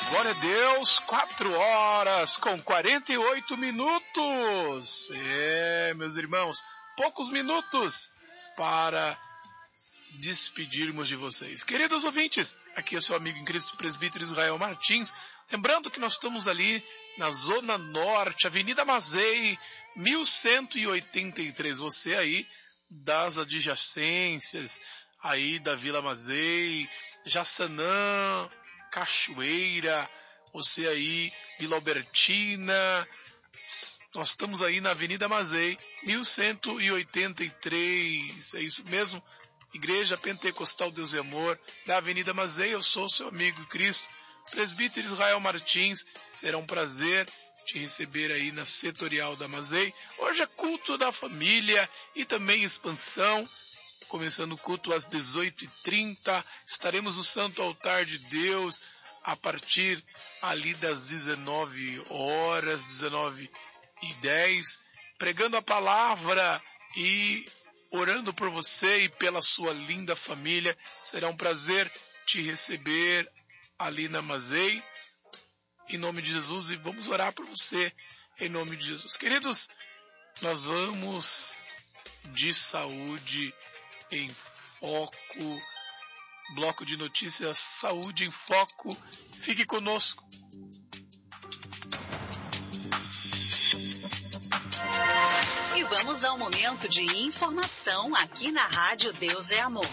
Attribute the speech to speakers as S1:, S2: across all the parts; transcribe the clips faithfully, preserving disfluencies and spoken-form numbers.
S1: Glória a Deus, quatro horas com quarenta e oito minutos. É, meus irmãos, poucos minutos para despedirmos de vocês. Queridos ouvintes, aqui é seu amigo em Cristo, presbítero Israel Martins. Lembrando que nós estamos ali na Zona Norte, Avenida Mazei, mil cento e oitenta e três. Você aí das adjacências, aí da Vila Mazei, Jaçanã, Cachoeira, você aí, Vila Albertina. Nós estamos aí na Avenida Mazei, mil cento e oitenta e três, é isso mesmo? Igreja Pentecostal Deus e Amor, da Avenida Mazei. Eu sou seu amigo em Cristo, presbítero Israel Martins. Será um prazer te receber aí na setorial da Mazei. Hoje é culto da família e também expansão. Começando o culto às dezoito e trinta, estaremos no Santo Altar de Deus a partir ali das dezenove horas, dezenove e dez, pregando a palavra e orando por você e pela sua linda família. Será um prazer te receber ali na Mazei, em nome de Jesus, e vamos orar por você em nome de Jesus. Queridos, nós vamos de saúde em foco, bloco de notícias Saúde em Foco. Fique conosco.
S2: E vamos ao momento de informação aqui na Rádio Deus é Amor.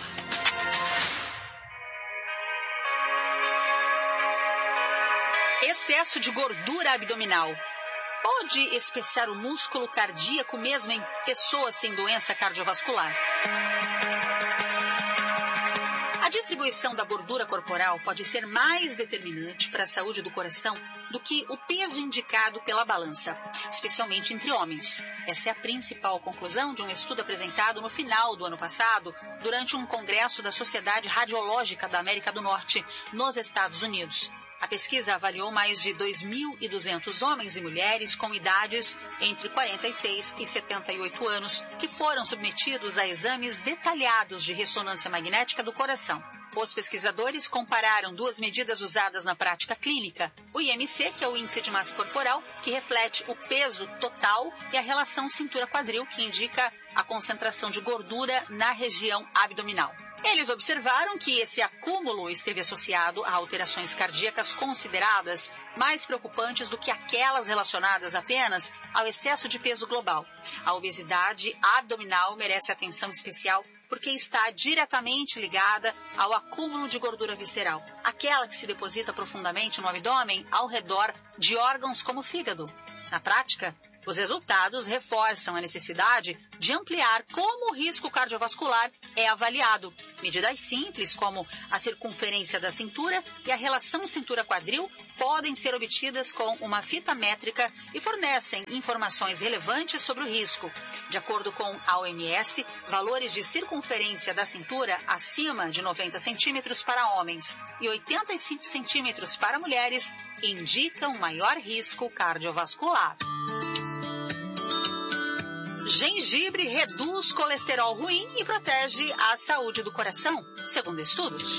S2: Excesso de gordura abdominal pode espessar o músculo cardíaco mesmo em pessoas sem doença cardiovascular. A distribuição da gordura corporal pode ser mais determinante para a saúde do coração do que o peso indicado pela balança, especialmente entre homens. Essa é a principal conclusão de um estudo apresentado no final do ano passado, durante um congresso da Sociedade Radiológica da América do Norte, nos Estados Unidos. A pesquisa avaliou mais de dois mil e duzentos homens e mulheres com idades entre quarenta e seis e setenta e oito anos que foram submetidos a exames detalhados de ressonância magnética do coração. Os pesquisadores compararam duas medidas usadas na prática clínica, o I M C, que é o índice de massa corporal, que reflete o peso total, e a relação cintura-quadril, que indica a concentração de gordura na região abdominal. Eles observaram que esse acúmulo esteve associado a alterações cardíacas consideradas mais preocupantes do que aquelas relacionadas apenas ao excesso de peso global. A obesidade abdominal merece atenção especial porque está diretamente ligada ao acúmulo de gordura visceral, aquela que se deposita profundamente no abdômen ao redor de órgãos como o fígado. Na prática, os resultados reforçam a necessidade de ampliar como o risco cardiovascular é avaliado. Medidas simples como a circunferência da cintura e a relação cintura-quadril podem ser obtidas com uma fita métrica e fornecem informações relevantes sobre o risco. De acordo com a O M S, valores de circunferência da cintura acima de noventa centímetros para homens e oitenta e cinco centímetros para mulheres indicam maior risco cardiovascular. Gengibre reduz colesterol ruim e protege a saúde do coração, segundo estudos.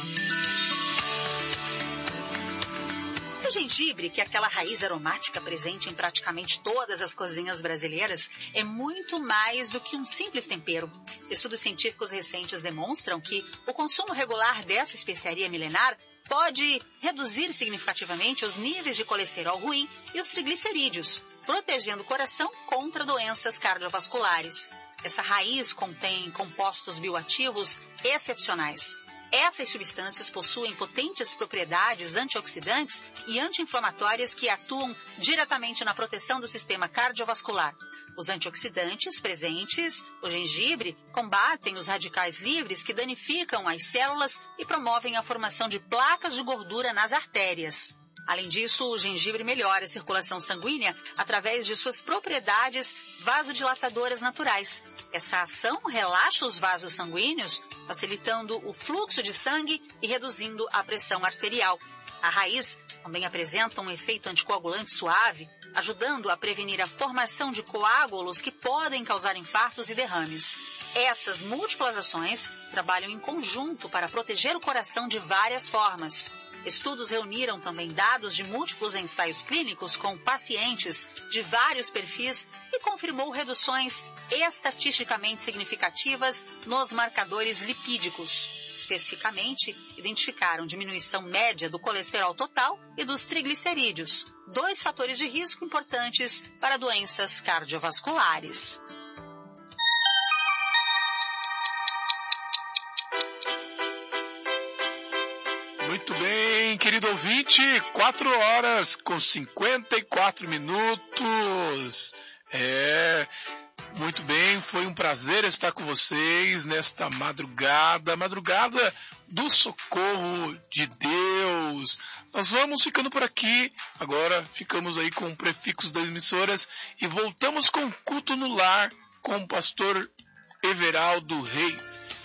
S2: O gengibre, que é aquela raiz aromática presente em praticamente todas as cozinhas brasileiras, é muito mais do que um simples tempero. Estudos científicos recentes demonstram que o consumo regular dessa especiaria milenar pode reduzir significativamente os níveis de colesterol ruim e os triglicerídeos, protegendo o coração contra doenças cardiovasculares. Essa raiz contém compostos bioativos excepcionais. Essas substâncias possuem potentes propriedades antioxidantes e anti-inflamatórias que atuam diretamente na proteção do sistema cardiovascular. Os antioxidantes presentes no gengibre combatem os radicais livres que danificam as células e promovem a formação de placas de gordura nas artérias. Além disso, o gengibre melhora a circulação sanguínea através de suas propriedades vasodilatadoras naturais. Essa ação relaxa os vasos sanguíneos, facilitando o fluxo de sangue e reduzindo a pressão arterial. A raiz também apresenta um efeito anticoagulante suave, ajudando a prevenir a formação de coágulos que podem causar infartos e derrames. Essas múltiplas ações trabalham em conjunto para proteger o coração de várias formas. Estudos reuniram também dados de múltiplos ensaios clínicos com pacientes de vários perfis e confirmou reduções estatisticamente significativas nos marcadores lipídicos. Especificamente, identificaram diminuição média do colesterol total e dos triglicerídeos, dois fatores de risco importantes para doenças cardiovasculares.
S1: Muito bem, querido ouvinte, quatro horas com cinquenta e quatro minutos. É, muito bem, foi um prazer estar com vocês nesta madrugada, madrugada do socorro de Deus. Nós vamos ficando por aqui, agora ficamos aí com o prefixo das emissoras e voltamos com o culto no lar com o pastor Everaldo Reis.